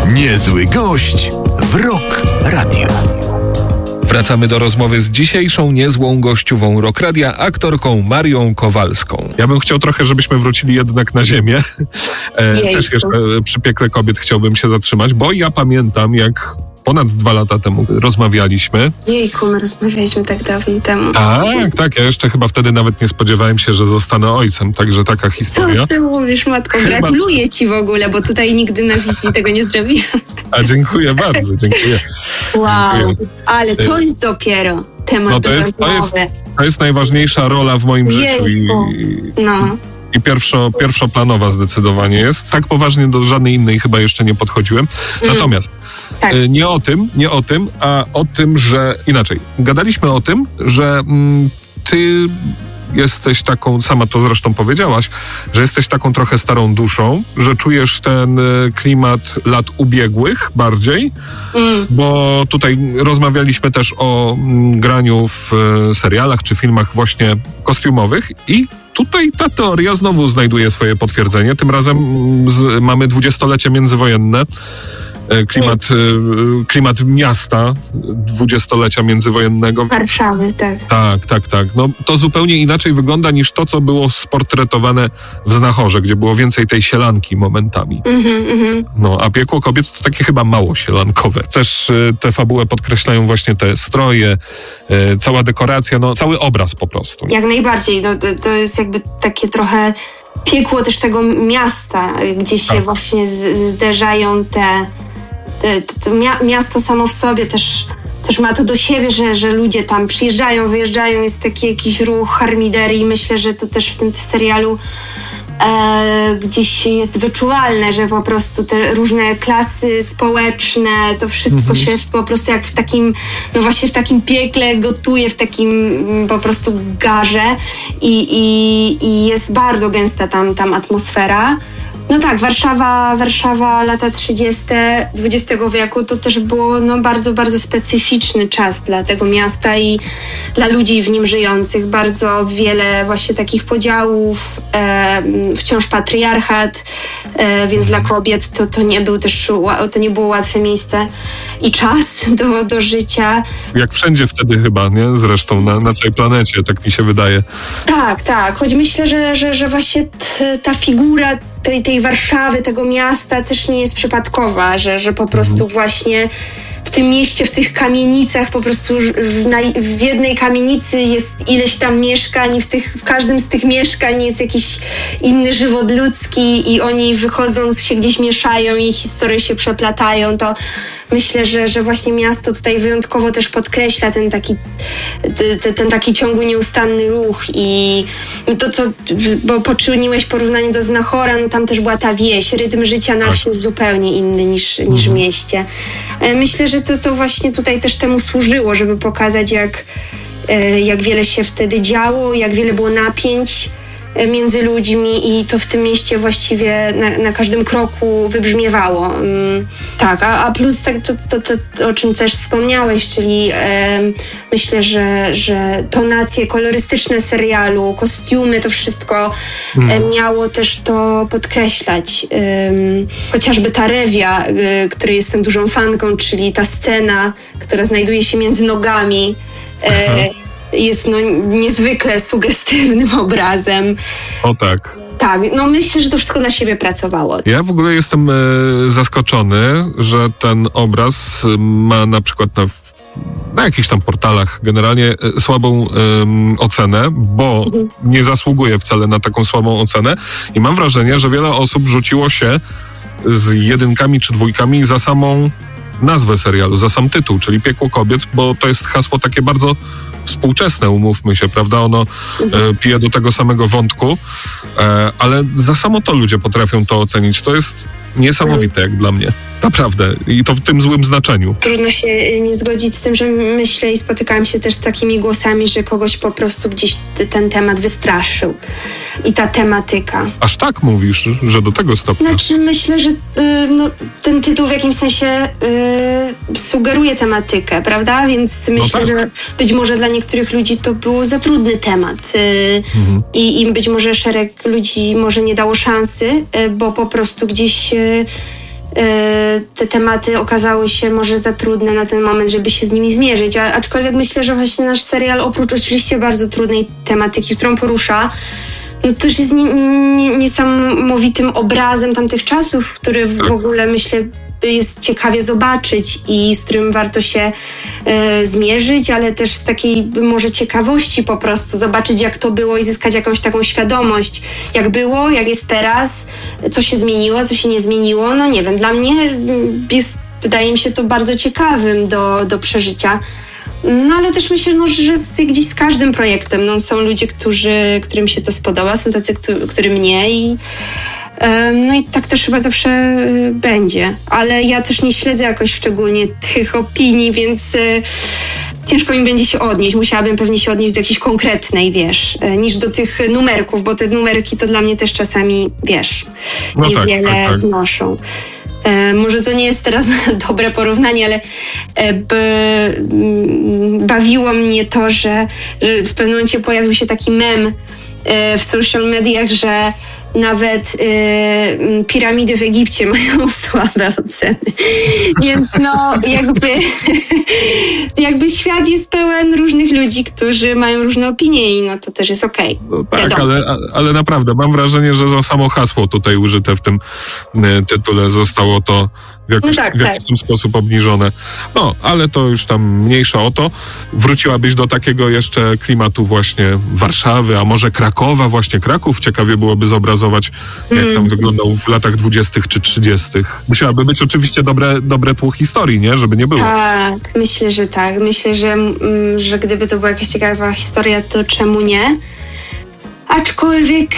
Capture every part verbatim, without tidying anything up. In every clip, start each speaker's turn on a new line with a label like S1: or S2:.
S1: Niezły gość w Rock Radio.
S2: Wracamy do rozmowy z dzisiejszą niezłą gościową Rock Radia, aktorką Marią Kowalską. Ja bym chciał trochę, żebyśmy wrócili jednak na ziemię. E, też jeszcze przy piekle kobiet chciałbym się zatrzymać, bo ja pamiętam, jak ponad dwa lata temu rozmawialiśmy.
S3: Jejku, my rozmawialiśmy tak dawno temu.
S2: Tak, tak. Ja jeszcze chyba wtedy nawet nie spodziewałem się, że zostanę ojcem, także taka historia.
S3: Co ty mówisz, matko? Gratuluję chyba... ci w ogóle, bo tutaj nigdy na wizji tego nie zrobiłam.
S2: A dziękuję bardzo, dziękuję.
S3: Wow, dziękuję. Ale to jest dopiero temat
S2: no to
S3: do
S2: jest, to
S3: rozmowy.
S2: jest, to jest najważniejsza rola w moim życiu i,
S3: no.
S2: i pierwszo, pierwszoplanowa zdecydowanie jest. Tak poważnie do żadnej innej chyba jeszcze nie podchodziłem. Mm. Natomiast tak. nie o tym, nie o tym, a o tym, że inaczej. Gadaliśmy o tym, że mm, ty jesteś taką, sama to zresztą powiedziałaś, że jesteś taką trochę starą duszą, że czujesz ten klimat lat ubiegłych bardziej, mm. bo tutaj rozmawialiśmy też o mm, graniu w e, serialach czy filmach właśnie kostiumowych i tutaj ta teoria znowu znajduje swoje potwierdzenie. Tym razem z, mamy dwudziestolecie międzywojenne. Klimat, klimat miasta dwudziestolecia międzywojennego.
S3: Warszawy, tak.
S2: Tak, tak, tak. No, to zupełnie inaczej wygląda niż to, co było sportretowane w Znachorze, gdzie było więcej tej sielanki momentami. Mm-hmm, mm-hmm. No, a Piekło kobiet to takie chyba mało sielankowe. Też y, tę fabułę podkreślają właśnie te stroje, y, cała dekoracja, no cały obraz po prostu.
S3: Jak najbardziej. No, to, to jest jakby takie trochę piekło też tego miasta, gdzie się tak. właśnie z, zderzają te To, to miasto samo w sobie też, też ma to do siebie, że, że ludzie tam przyjeżdżają, wyjeżdżają, jest taki jakiś ruch harmiderii. Myślę, że to też w tym serialu e, gdzieś jest wyczuwalne, że po prostu te różne klasy społeczne, to wszystko mhm. się po prostu jak w takim, no właśnie w takim piekle gotuje, w takim po prostu garze i, i, i jest bardzo gęsta tam, tam atmosfera. No tak, Warszawa, Warszawa, lata trzydzieste dwudziestego wieku to też było no, bardzo, bardzo specyficzny czas dla tego miasta i dla ludzi w nim żyjących. Bardzo wiele właśnie takich podziałów, e, wciąż patriarchat, e, więc dla kobiet to, to nie był też, to nie było łatwe miejsce i czas do, do życia.
S2: Jak wszędzie wtedy chyba, nie? Zresztą na, na całej planecie, tak mi się wydaje.
S3: Tak, tak, choć myślę, że, że, że właśnie t, ta figura tej, tej Warszawy, tego miasta też nie jest przypadkowa, że, że po prostu mhm. właśnie w tym mieście, w tych kamienicach, po prostu w, na, w jednej kamienicy jest ileś tam mieszkań i w, tych, w każdym z tych mieszkań jest jakiś inny żywot ludzki i oni wychodząc się gdzieś mieszają i historie się przeplatają, to myślę, że, że właśnie miasto tutaj wyjątkowo też podkreśla ten taki, ten, ten taki ciągły, nieustanny ruch i to, co, bo poczyniłeś porównanie do Znachora, no tam też była ta wieś, rytm życia na wsi jest zupełnie inny niż, niż w mieście. Myślę, że to, to właśnie tutaj też temu służyło, żeby pokazać, jak, jak wiele się wtedy działo, jak wiele było napięć między ludźmi i to w tym mieście właściwie na, na każdym kroku wybrzmiewało. Um, tak, a, a plus tak, to, to, to, to, o czym też wspomniałeś, czyli e, myślę, że, że tonacje kolorystyczne serialu, kostiumy, to wszystko mm. e, miało też to podkreślać. E, chociażby ta rewia, e, której jestem dużą fanką, czyli ta scena, która znajduje się między nogami, e, jest no niezwykle sugestywnym obrazem.
S2: O tak.
S3: Tak, no myślę, że to wszystko na siebie pracowało.
S2: Ja w ogóle jestem e, zaskoczony, że ten obraz ma na przykład na, na jakichś tam portalach generalnie e, słabą e, ocenę, bo mhm. nie zasługuje wcale na taką słabą ocenę i mam wrażenie, że wiele osób rzuciło się z jedynkami czy dwójkami za samą nazwę serialu, za sam tytuł, czyli Piekło kobiet, bo to jest hasło takie bardzo współczesne, umówmy się, prawda? Ono mhm. e, pije do tego samego wątku, e, ale za samo to ludzie potrafią to ocenić. To jest niesamowite jak dla mnie. Naprawdę. I to w tym złym znaczeniu.
S3: Trudno się nie zgodzić z tym, że myślę i spotykałam się też z takimi głosami, że kogoś po prostu gdzieś ten temat wystraszył. I ta tematyka.
S2: Aż tak mówisz, że do tego stopnia?
S3: Znaczy myślę, że y, no, ten tytuł w jakimś sensie y, sugeruje tematykę, prawda? Więc myślę, no tak. że być może dla niektórych ludzi to był za trudny temat. Y, mhm. I im być może szereg ludzi może nie dało szansy, y, bo po prostu gdzieś... Y, te tematy okazały się może za trudne na ten moment, żeby się z nimi zmierzyć. A, aczkolwiek myślę, że właśnie nasz serial, oprócz oczywiście bardzo trudnej tematyki, którą porusza, no też jest nie, nie, niesamowitym obrazem tamtych czasów, który w ogóle myślę jest ciekawie zobaczyć i z którym warto się e, zmierzyć, ale też z takiej może ciekawości po prostu zobaczyć, jak to było i zyskać jakąś taką świadomość, jak było, jak jest teraz, co się zmieniło, co się nie zmieniło. No nie wiem, dla mnie jest, wydaje mi się to bardzo ciekawym do, do przeżycia. No ale też myślę, no, że z, gdzieś z każdym projektem no, są ludzie, którzy, którym się to spodoba, są tacy, którzy, którym nie i no i tak też chyba zawsze będzie. Ale ja też nie śledzę jakoś szczególnie tych opinii, więc ciężko mi będzie się odnieść. Musiałabym pewnie się odnieść do jakiejś konkretnej, wiesz, niż do tych numerków, bo te numerki to dla mnie też czasami, wiesz,
S2: no
S3: niewiele
S2: tak, tak, tak.
S3: wnoszą. E, może to nie jest teraz dobre porównanie, ale e, b, m, bawiło mnie to, że, że w pewnym momencie pojawił się taki mem e, w social mediach, że nawet y, piramidy w Egipcie mają słabe oceny. Więc no jakby, jakby świat jest pełen różnych ludzi, którzy mają różne opinie i no to też jest okej. Okay.
S2: No tak, ale, ale naprawdę mam wrażenie, że za samo hasło tutaj użyte w tym tytule zostało to w jakiś, no tak, w jakiś tak. sposób obniżone. No, ale to już tam mniejsza o to. Wróciłabyś do takiego jeszcze klimatu właśnie Warszawy, a może Krakowa, właśnie Kraków. Ciekawie byłoby zobrazować, jak mm. tam wyglądał w latach dwudziestych czy trzydziestych. Musiałaby być oczywiście dobre, dobre tło historii, nie? Żeby nie było.
S3: Tak, myślę, że tak. Myślę, że, że gdyby to była jakaś ciekawa historia, to czemu nie? Aczkolwiek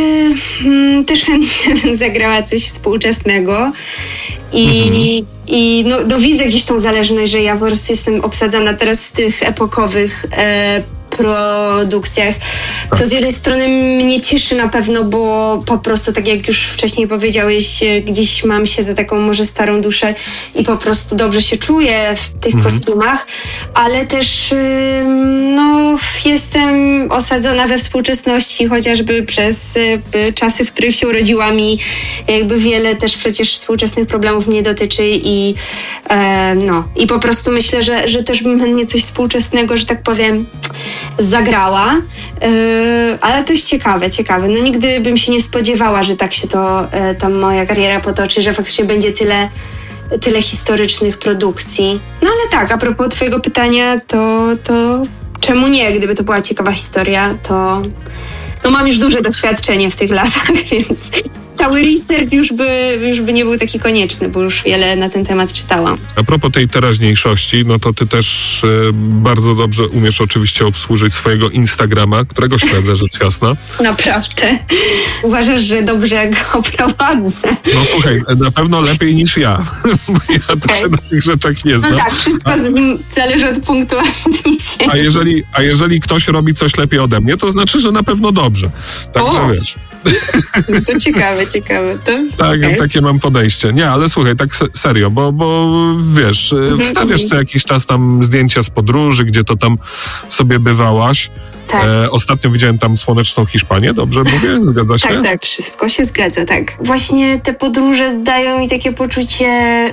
S3: yy, też chętnie bym zagrała coś współczesnego i, mhm. i no, no widzę gdzieś tą zależność, że ja po prostu jestem obsadzona teraz w tych epokowych e, produkcjach, co z jednej strony mnie cieszy na pewno, bo po prostu, tak jak już wcześniej powiedziałeś, gdzieś mam się za taką może starą duszę i po prostu dobrze się czuję w tych mhm. kostiumach, ale też no, jestem osadzona we współczesności, chociażby przez czasy, w których się urodziłam i jakby wiele też przecież współczesnych problemów mnie dotyczy i e, no, i po prostu myślę, że, że też bym chętnie coś współczesnego, że tak powiem, zagrała, yy, ale to jest ciekawe, ciekawe. No nigdy bym się nie spodziewała, że tak się to, yy, ta moja kariera potoczy, że faktycznie będzie tyle, tyle historycznych produkcji. No ale tak, a propos twojego pytania, to, to czemu nie? Gdyby to była ciekawa historia, to no mam już duże doświadczenie w tych latach, więc cały research już by, już by nie był taki konieczny, bo już wiele na ten temat czytałam.
S2: A propos tej teraźniejszości, no to ty też y, bardzo dobrze umiesz oczywiście obsłużyć swojego Instagrama, którego śledzę, rzecz jasna.
S3: Naprawdę? Uważasz, że dobrze go prowadzę?
S2: No słuchaj, na pewno lepiej niż ja, bo ja to okay. się na tych rzeczach nie znam.
S3: No tak, wszystko a, z nim zależy od punktu odniesienia.
S2: A jeżeli, a jeżeli ktoś robi coś lepiej ode mnie, to znaczy, że na pewno dobrze. Także wiesz.
S3: To ciekawe, ciekawe. To?
S2: Tak, okay. Takie mam podejście. Nie, ale słuchaj, tak serio, bo, bo wiesz, mm-hmm. wstawiasz co jakiś czas tam zdjęcia z podróży, gdzie to tam sobie bywałaś. Tak. E, ostatnio widziałem tam słoneczną Hiszpanię, dobrze mówię? Zgadza się?
S3: Tak, tak, wszystko się zgadza, tak. Właśnie te podróże dają mi takie poczucie,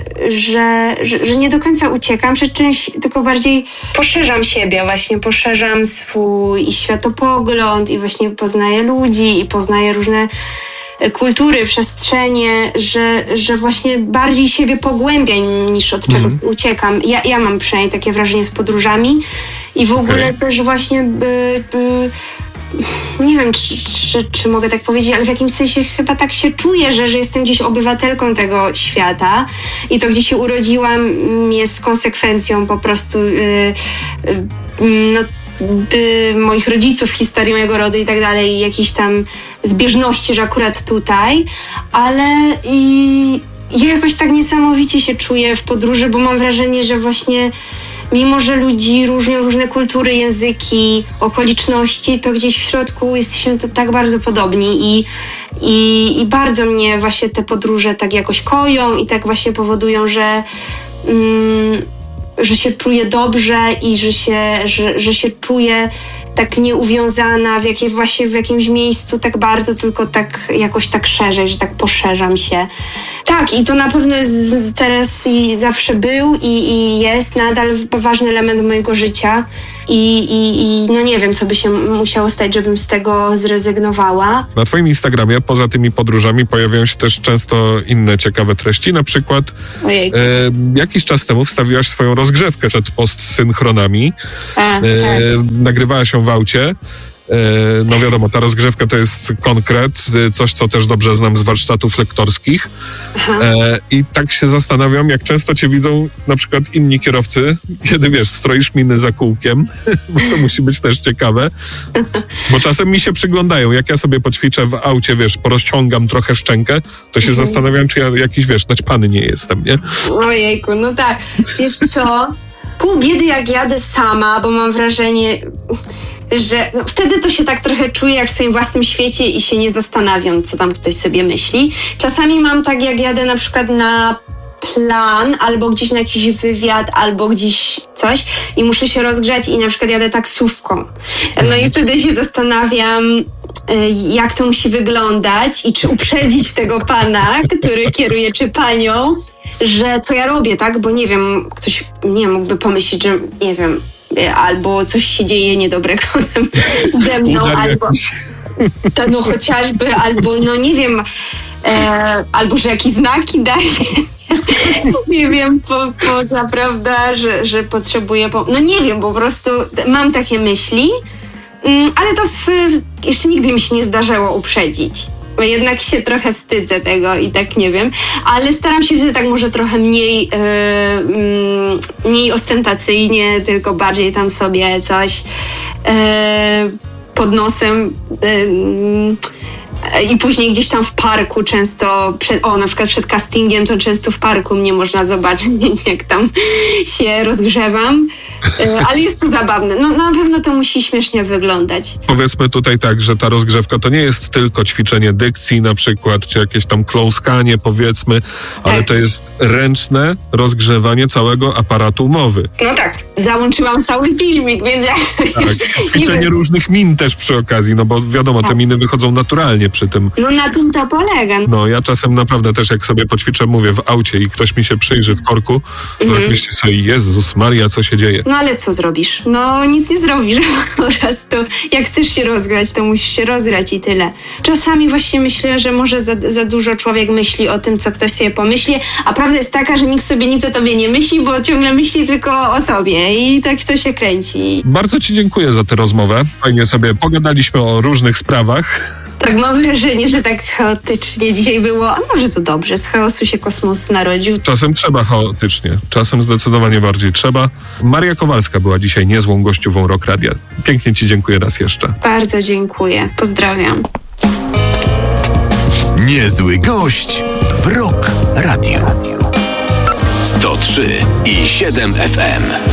S3: że, że, że nie do końca uciekam przed czymś, tylko bardziej poszerzam siebie, właśnie poszerzam swój światopogląd i właśnie poznaję ludzi i poznaję różne kultury, przestrzenie, że, że właśnie bardziej siebie pogłębiam niż od czegoś mm. uciekam. Ja, ja mam przynajmniej takie wrażenie z podróżami i w ogóle okay. też właśnie by, by, nie wiem, czy, czy, czy mogę tak powiedzieć, ale w jakimś sensie chyba tak się czuję, że, że jestem gdzieś obywatelką tego świata i to, gdzie się urodziłam, jest konsekwencją po prostu yy, yy, no By moich rodziców, historii mojego rodu i tak dalej, jakiejś tam zbieżności, że akurat tutaj, ale i ja jakoś tak niesamowicie się czuję w podróży, bo mam wrażenie, że właśnie mimo, że ludzi różnią różne kultury, języki, okoliczności, to gdzieś w środku jesteśmy to tak bardzo podobni i, i, i bardzo mnie właśnie te podróże tak jakoś koją i tak właśnie powodują, że mm, że się czuję dobrze i że się, że, że się czuję tak nieuwiązana w, jakie, właśnie w jakimś miejscu tak bardzo, tylko tak jakoś tak szerzej, że tak poszerzam się. Tak, i to na pewno jest teraz i zawsze był i, i jest nadal ważny element mojego życia. I, i, I no nie wiem, co by się musiało stać, żebym z tego zrezygnowała.
S2: Na twoim Instagramie, poza tymi podróżami, pojawiają się też często inne ciekawe treści. Na przykład e, jakiś czas temu wstawiłaś swoją rozgrzewkę przed postsynchronami.
S3: A,
S2: e,
S3: tak.
S2: Nagrywałaś ją w aucie. No wiadomo, ta rozgrzewka to jest konkret, coś, co też dobrze znam z warsztatów lektorskich. E, I tak się zastanawiam, jak często cię widzą na przykład inni kierowcy, kiedy wiesz, stroisz miny za kółkiem, bo to musi być też ciekawe. Bo czasem mi się przyglądają, jak ja sobie poćwiczę w aucie, wiesz, porozciągam trochę szczękę, to się zastanawiam, czy ja jakiś, wiesz, naćpany nie jestem, nie?
S3: Ojejku, no tak. Wiesz co? Pół biedy jak jadę sama, bo mam wrażenie, że no, wtedy to się tak trochę czuję jak w swoim własnym świecie i się nie zastanawiam, co tam ktoś sobie myśli. Czasami mam tak, jak jadę na przykład na plan, albo gdzieś na jakiś wywiad, albo gdzieś coś i muszę się rozgrzać i na przykład jadę taksówką. No i wtedy się zastanawiam, jak to musi wyglądać i czy uprzedzić tego pana, który kieruje, czy panią, że co ja robię, tak? Bo nie wiem, ktoś nie mógłby pomyśleć, że nie wiem, albo coś się dzieje niedobrego ze mną, albo to, no chociażby, albo no nie wiem, e, albo że jakieś znaki daje. Nie wiem, po, po naprawdę, że, że potrzebuję, po, no nie wiem, po prostu mam takie myśli, ale to w, jeszcze nigdy mi się nie zdarzyło uprzedzić. Bo jednak się trochę wstydzę tego i tak nie wiem, ale staram się wtedy tak może trochę mniej, yy, mniej ostentacyjnie, tylko bardziej tam sobie coś yy, pod nosem yy, i później gdzieś tam w parku często, przed, o na przykład przed castingiem to często w parku mnie można zobaczyć, jak tam się rozgrzewam, yy, ale jest to zabawne. No na pewno to musi śmiesznie wyglądać.
S2: Powiedzmy tutaj tak, że ta rozgrzewka to nie jest tylko ćwiczenie dykcji na przykład, czy jakieś tam kląskanie powiedzmy, ale
S3: tak.
S2: To jest ręczne rozgrzewanie całego aparatu mowy.
S3: No tak, załączyłam cały filmik, więc ja...
S2: Tak, ćwiczenie różnych min też przy okazji, no bo wiadomo, te miny wychodzą naturalnie przy tym.
S3: No na tym to polega.
S2: No ja czasem naprawdę też jak sobie poćwiczę, mówię w aucie i ktoś mi się przyjrzy w korku, to mm. tak myślę sobie, Jezus Maria, co się dzieje?
S3: No ale co zrobisz? No nic nie zrobisz po prostu. Jak chcesz się rozgrać, to musisz się rozgrać i tyle. Czasami właśnie myślę, że może za, za dużo człowiek myśli o tym, co ktoś sobie pomyśli, a prawda jest taka, że nikt sobie nic o tobie nie myśli, bo ciągle myśli tylko o sobie i tak to się kręci.
S2: Bardzo ci dziękuję za tę rozmowę. Fajnie sobie pogadaliśmy o różnych sprawach.
S3: Tak, mam wrażenie, że tak chaotycznie dzisiaj było, a może to dobrze, z chaosu się kosmos narodził.
S2: Czasem trzeba chaotycznie, czasem zdecydowanie bardziej trzeba. Maria Kowalska była dzisiaj niezłą gościową Rock Radia. Pięknie ci dziękuję raz jeszcze.
S3: Bardzo dziękuję, pozdrawiam.
S1: Niezły gość w Rock Radio. sto trzy i siedem F M.